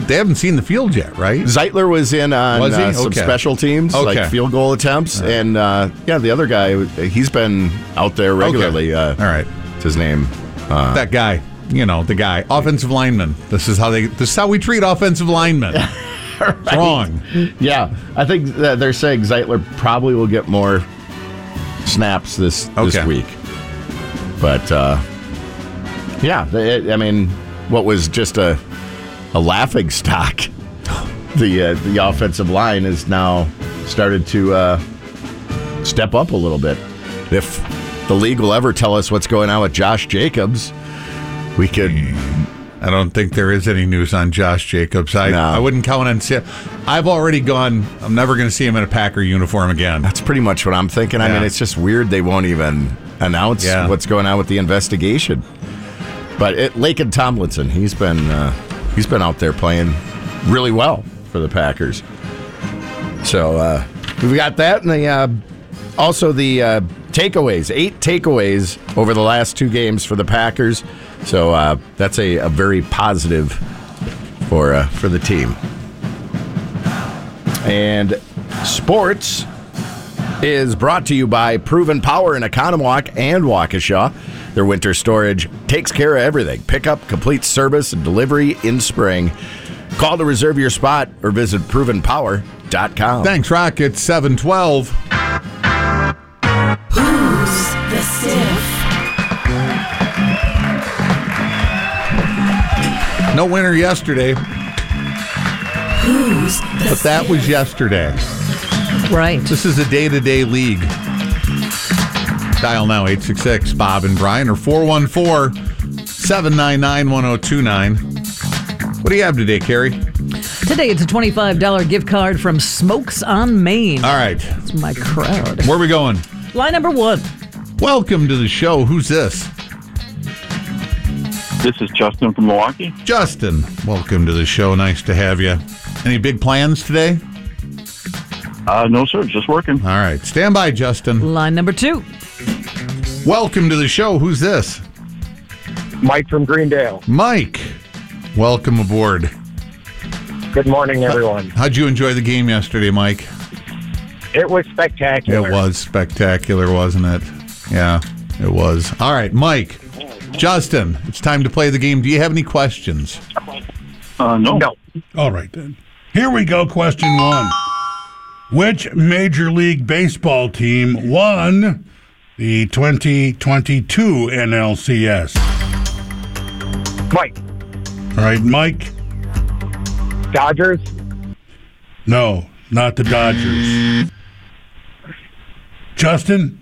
But they haven't seen the field yet, right? Zeitler was in on some special teams, like field goal attempts. And, the other guy, he's been out there regularly. All right. What's his name? That guy. The guy. Offensive lineman. This is how we treat offensive linemen. Right. It's wrong. Yeah. I think that they're saying Zeitler probably will get more snaps this week. But, what was just a laughing stock, the offensive line has now started to step up a little bit. If the league will ever tell us what's going on with Josh Jacobs, we could... I don't think there is any news on Josh Jacobs. I wouldn't count on... I've already gone... I'm never going to see him in a Packer uniform again. That's pretty much what I'm thinking. Yeah. I mean, it's just weird they won't even announce what's going on with the investigation. But Laken Tomlinson, he's been out there playing really well for the Packers. So we've got that, and also the takeaways. 8 takeaways over the last 2 games for the Packers. So that's a very positive for the team. And sports is brought to you by Proven Power in Oconomowoc and Waukesha. Their winter storage takes care of everything. Pickup, complete service, and delivery in spring. Call to reserve your spot or visit provenpower.com. Thanks, Rock. It's 7:12. Who's the stiff? No winner yesterday. Who's the But that was yesterday. Right. This is a day-to-day league. Dial now 866 Bob and Brian or 414-799-1029. What do you have today, Carrie? Today it's a $25 gift card from Smokes on Main. All right. It's my crowd. Where are we going? Line number 1. Welcome to the show. Who's this? This is Justin from Milwaukee. Justin, welcome to the show. Nice to have you. Any big plans today? No, sir. Just working. All right. Stand by, Justin. Line number 2. Welcome to the show. Who's this? Mike from Greendale. Mike, welcome aboard. Good morning, everyone. How'd you enjoy the game yesterday, Mike? It was spectacular. It was spectacular, wasn't it? Yeah, it was. All right, Mike, Justin, it's time to play the game. Do you have any questions? No. All right, then. Here we go. Question 1. Which Major League Baseball team won the 2022 NLCS? Mike. All right, Mike. Dodgers. No, not the Dodgers. Justin?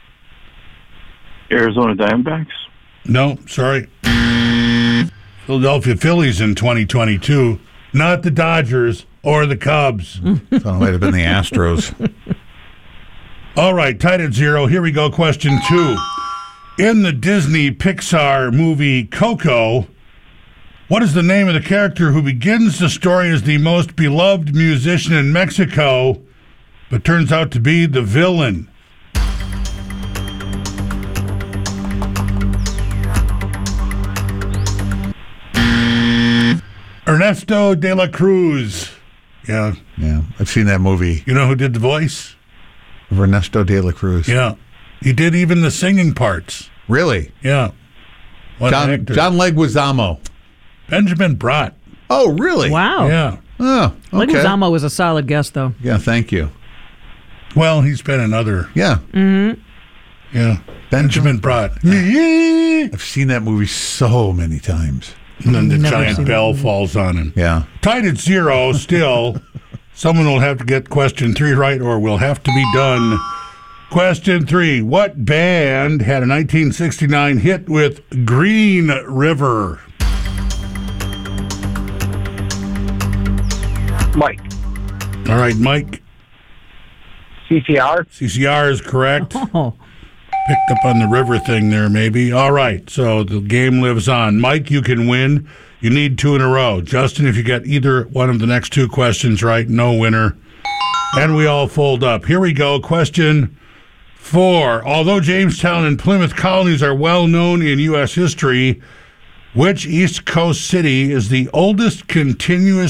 Arizona Diamondbacks. No, sorry. Philadelphia Phillies in 2022. Not the Dodgers or the Cubs. So it might have been the Astros. All right, tied at 0. Here we go. Question 2. In the Disney Pixar movie Coco, what is the name of the character who begins the story as the most beloved musician in Mexico, but turns out to be the villain? Ernesto de la Cruz. Yeah. I've seen that movie. You know who did the voice? Of Ernesto de la Cruz. Yeah. He did even the singing parts. Really? Yeah. John Leguizamo. Benjamin Bratt. Oh, really? Wow. Yeah. Oh, okay. Leguizamo was a solid guest, though. Yeah, thank you. Well, he's been in other. Yeah. Mm-hmm. Yeah. Benjamin Bratt. I've seen that movie so many times. And then the Never giant seen bell that movie. falls on him. Yeah. Tied at 0 still. Someone will have to get question 3 right or we'll have to be done. Question 3. What band had a 1969 hit with Green River? Mike. All right, Mike. CCR. CCR is correct. Oh, Picked up on the river thing there, maybe. All right, so the game lives on. Mike, you can win. You need 2 in a row. Justin, if you get either one of the next 2 questions right, no winner. And we all fold up. Here we go. Question 4. Although Jamestown and Plymouth colonies are well known in U.S. history, which East Coast city is the oldest continuous